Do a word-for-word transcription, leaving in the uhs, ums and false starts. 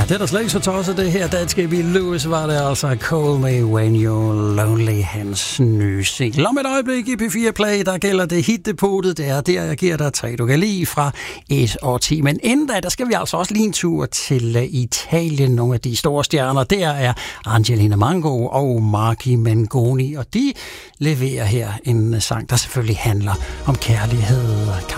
det er da slet ikke så tosset det her. Danske Billy Lewis var det altså. Call Me When You're Lonely, hans nye single. Om et øjeblik i P fire Play, der gælder det hitdepotet. Det er der, jeg giver dig tre, du kan lide fra et år ti. Men inden da, der skal vi altså også lige en tur til Italien. Nogle af de store stjerner, der er Angelina Mango og Marky Mengoni. Og de leverer her en sang, der selvfølgelig handler om kærlighed.